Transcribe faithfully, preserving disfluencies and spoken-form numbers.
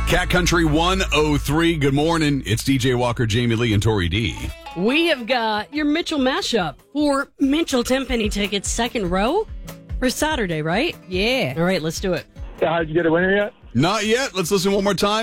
Cat Country one oh three. Good morning. It's D J Walker, Jamie Lee, and Tori D. We have got your Mitchell mashup for Mitchell ten-penny tickets, second row for Saturday, right? Yeah. All right, let's do it. Yeah, did you get a winner yet? Not yet. Let's listen one more time.